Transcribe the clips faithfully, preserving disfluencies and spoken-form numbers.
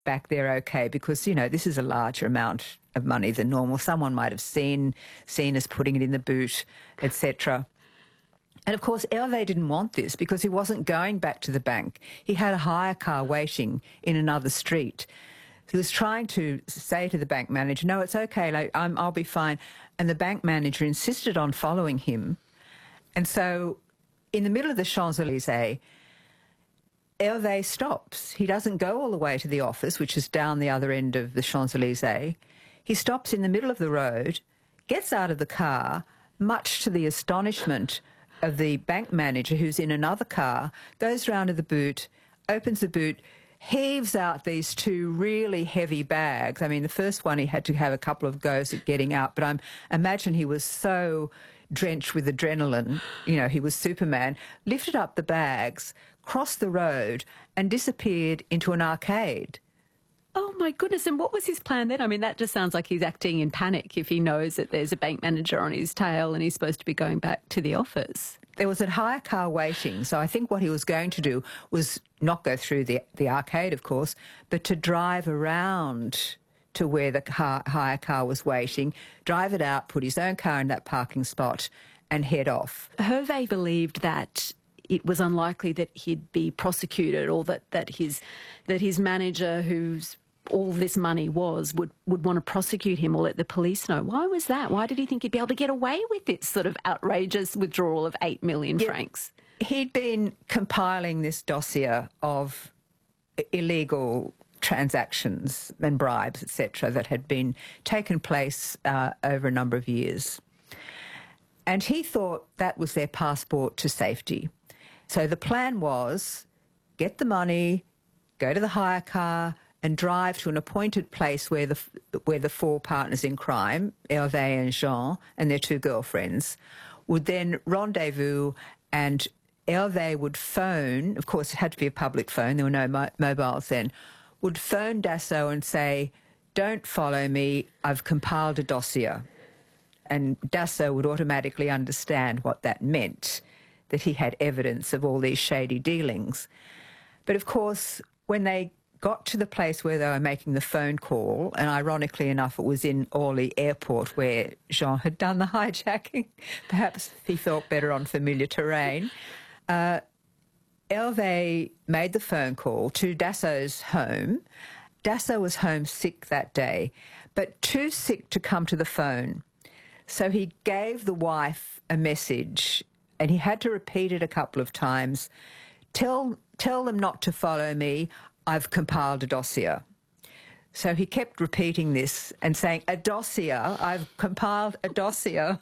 back there okay because, you know, this is a larger amount of money than normal. Someone might have seen, seen us putting it in the boot, et cetera. And, of course, Hervé didn't want this because he wasn't going back to the bank. He had a hire car waiting in another street. He was trying to say to the bank manager, no, it's okay, like, I'm, I'll be fine. And the bank manager insisted on following him. And so in the middle of the Champs-Élysées, Hervé stops. He doesn't go all the way to the office, which is down the other end of the Champs-Élysées. He stops in the middle of the road, gets out of the car, much to the astonishment of the bank manager who's in another car, goes round to the boot, opens the boot, heaves out these two really heavy bags. I mean, the first one he had to have a couple of goes at getting out, but I imagine he was so drenched with adrenaline, you know, he was Superman, lifted up the bags, crossed the road and disappeared into an arcade. Oh, my goodness. And what was his plan then? I mean, that just sounds like he's acting in panic if he knows that there's a bank manager on his tail and he's supposed to be going back to the office. There was a hire car waiting, so I think what he was going to do was not go through the, the arcade, of course, but to drive around to where the car, hire car was waiting, drive it out, put his own car in that parking spot and head off. Hervé believed that it was unlikely that he'd be prosecuted or that, that his that his manager, whose all this money was, would, would want to prosecute him or let the police know. Why was that? Why did he think he'd be able to get away with this sort of outrageous withdrawal of eight million yeah, francs? He'd been compiling this dossier of illegal transactions and bribes, et cetera, that had been taken place uh, over a number of years. And he thought that was their passport to safety. So the plan was get the money, go to the hire car and drive to an appointed place where the where the four partners in crime, Hervé and Jean and their two girlfriends, would then rendezvous, and Hervé would phone, of course it had to be a public phone, there were no mo mobiles then, would phone Dassault and say, don't follow me, I've compiled a dossier. And Dassault would automatically understand what that meant, that he had evidence of all these shady dealings. But of course, when they got to the place where they were making the phone call, and ironically enough, it was in Orly Airport where Jean had done the hijacking, perhaps he felt better on familiar terrain, uh, Hervé made the phone call to Dassault's home. Dassault was homesick that day, but too sick to come to the phone. So he gave the wife a message, and he had to repeat it a couple of times. Tell, tell them not to follow me. I've compiled a dossier. So he kept repeating this and saying, a dossier, I've compiled a dossier.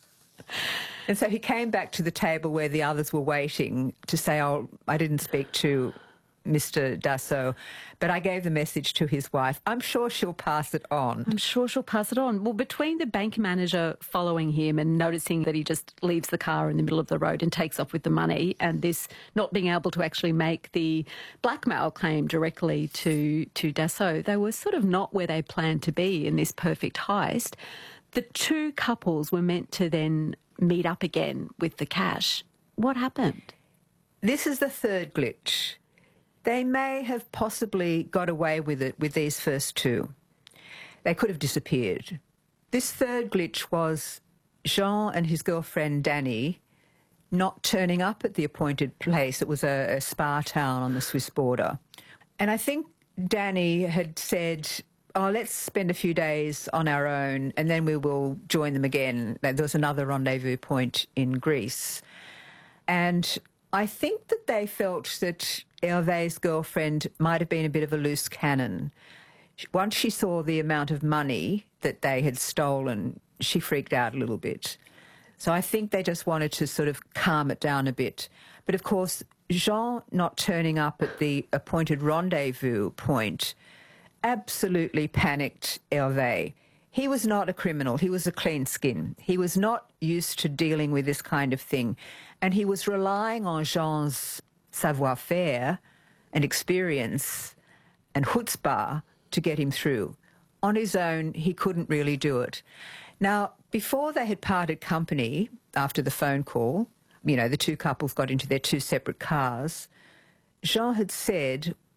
And so he came back to the table where the others were waiting to say, oh, I didn't speak to Mister Dassault, but I gave the message to his wife. I'm sure she'll pass it on. I'm sure she'll pass it on. Well, between the bank manager following him and noticing that he just leaves the car in the middle of the road and takes off with the money, and this not being able to actually make the blackmail claim directly to, to Dassault, they were sort of not where they planned to be in this perfect heist. The two couples were meant to then meet up again with the cash. What happened? This is the third glitch. They may have possibly got away with it with these first two. They could have disappeared. This third glitch was Jean and his girlfriend Danny not turning up at the appointed place. It was a, a spa town on the Swiss border. And I think Danny had said, oh, let's spend a few days on our own and then we will join them again. There was another rendezvous point in Greece. And I think that they felt that Hervé's girlfriend might have been a bit of a loose cannon. Once she saw the amount of money that they had stolen, she freaked out a little bit. So I think they just wanted to sort of calm it down a bit. But of course, Jean not turning up at the appointed rendezvous point absolutely panicked Hervé. He was not a criminal. He was a clean skin. He was not used to dealing with this kind of thing. And he was relying on Jean's savoir-faire and experience and chutzpah to get him through. On his own, he couldn't really do it. Now, before they had parted company, after the phone call, you know, the two couples got into their two separate cars, Jean had said,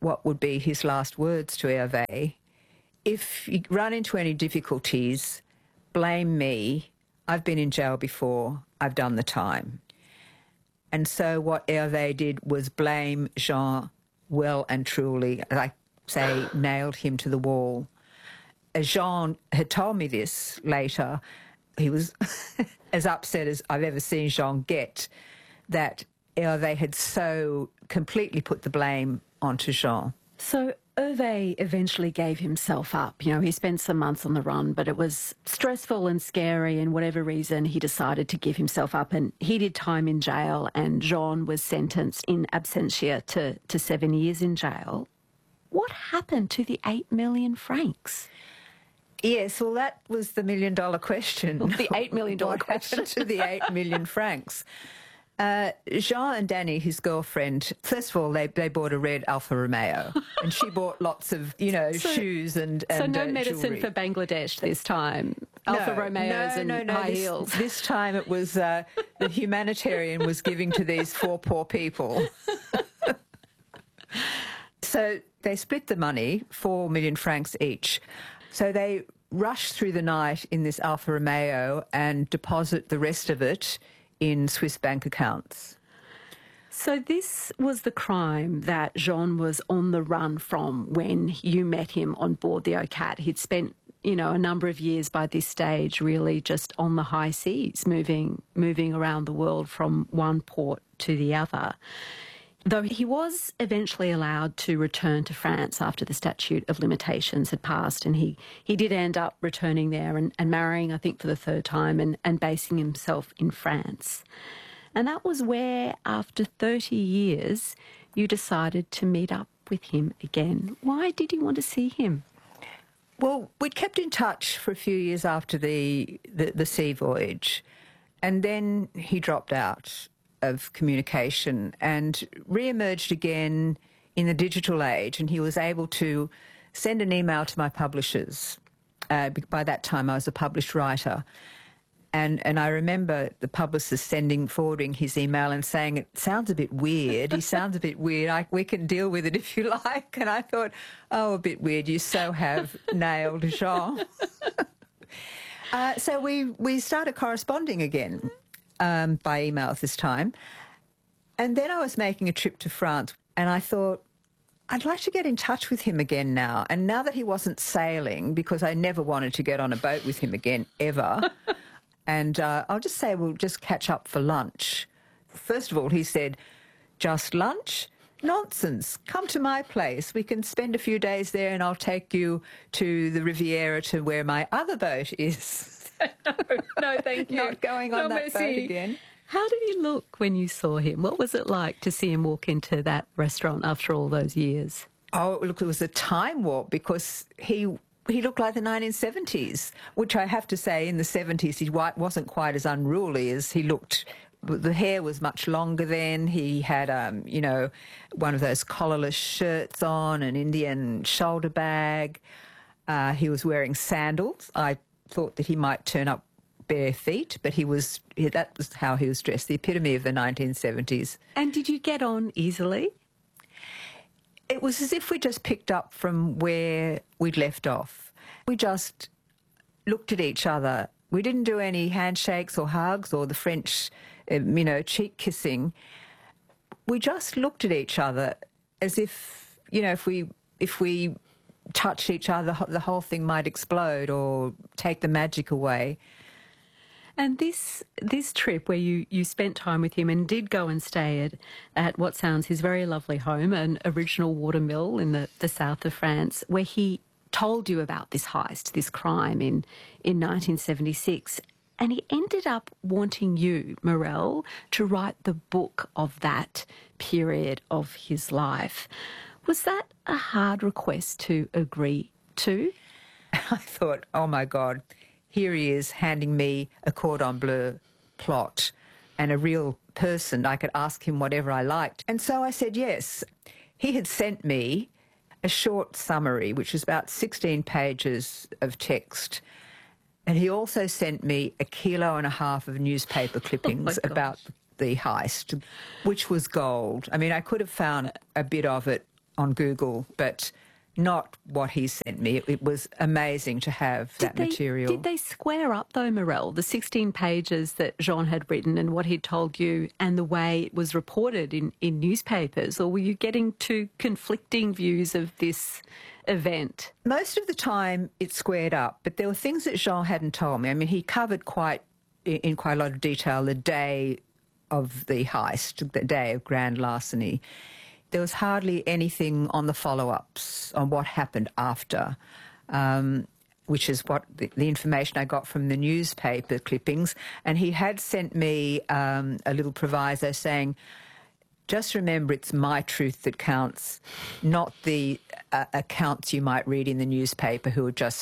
what would be his last words to Hervé. If you run into any difficulties, blame me. I've been in jail before. I've done the time. And so what Hervé did was blame Jean well and truly, as I say, nailed him to the wall. As Jean had told me this later, he was as upset as I've ever seen Jean get, that Hervé had so completely put the blame onto Jean. So Hervé eventually gave himself up. You know, he spent some months on the run, but it was stressful and scary, and whatever reason, he decided to give himself up, and he did time in jail, and Jean was sentenced in absentia to, to seven years in jail. What happened to the eight million francs? Yes, well, that was the million-dollar question. The eight million dollars what question. happened to the eight million francs? Uh, Jean and Danny, his girlfriend, first of all, they, they bought a red Alfa Romeo, and she bought lots of, you know, so, shoes and, and So no uh, medicine jewellery. for Bangladesh this time. Alfa no, Romeos no, and no, no. high this, heels. This time it was uh, the humanitarian was giving to these four poor people. So they split the money, four million francs each. So they rush through the night in this Alfa Romeo and deposit the rest of it in Swiss bank accounts. So this was the crime that Jean was on the run from when you met him on board the Ocat. He'd spent, you know, a number of years by this stage really just on the high seas, moving moving around the world from one port to the other. Though he was eventually allowed to return to France after the statute of limitations had passed, and he, he did end up returning there and, and marrying, I think, for the third time and, and basing himself in France. And that was where, after thirty years, you decided to meet up with him again. Why did you want to see him? Well, we'd kept in touch for a few years after the, the, the sea voyage, and then he dropped out of communication and re-emerged again in the digital age, and he was able to send an email to my publishers. Uh, by that time I was a published writer, and and I remember the publicist sending forwarding his email and saying, it sounds a bit weird, he sounds a bit weird, I, we can deal with it if you like. And I thought, oh, a bit weird, you so have nailed Jean. uh, so we, we started corresponding again. Um, by email this time. And then I was making a trip to France, and I thought, I'd like to get in touch with him again now. And now that he wasn't sailing, because I never wanted to get on a boat with him again, ever, and uh, I'll just say we'll just catch up for lunch. First of all, he said, just lunch? Nonsense. Come to my place. We can spend a few days there, and I'll take you to the Riviera to where my other boat is. no, no, thank you. Not going on no, that merci. boat again. How did he look when you saw him? What was it like to see him walk into that restaurant after all those years? Oh, look, it was a time warp, because he he looked like the nineteen seventies, which I have to say in the seventies he wasn't quite as unruly as he looked. The hair was much longer then. He had, um, you know, one of those collarless shirts on, an Indian shoulder bag. Uh, he was wearing sandals. I thought that he might turn up bare feet, but he was, that was how he was dressed, the epitome of the nineteen seventies. And did you get on easily? It was as if we just picked up from where we'd left off. We just looked at each other. We didn't do any handshakes or hugs or the French, um, you know, cheek kissing. We just looked at each other as if, you know, if we if we touched each other, the whole thing might explode or take the magic away. And this this trip where you, you spent time with him and did go and stay at, at what sounds his very lovely home, an original watermill in the, the south of France, where he told you about this heist, this crime in, in nineteen seventy-six. And he ended up wanting you, Mirelle, to write the book of that period of his life. Was that a hard request to agree to? I thought, oh my God, here he is handing me a cordon bleu plot and a real person. I could ask him whatever I liked. And so I said yes. He had sent me a short summary, which was about sixteen pages of text. And he also sent me a kilo and a half of newspaper clippings oh about the heist, which was gold. I mean, I could have found a bit of it on Google, but not what he sent me. It, it was amazing to have that Did they, material. Did they square up, though, Morel, the sixteen pages that Jean had written and what he'd told you and the way it was reported in, in newspapers? Or were you getting two conflicting views of this event? Most of the time it squared up, but there were things that Jean hadn't told me. I mean, he covered quite in quite a lot of detail the day of the heist, the day of grand larceny. There was hardly anything on the follow-ups on what happened after, um, which is what the, the information I got from the newspaper clippings. And he had sent me um, a little proviso saying, just remember it's my truth that counts, not the uh, accounts you might read in the newspaper who are just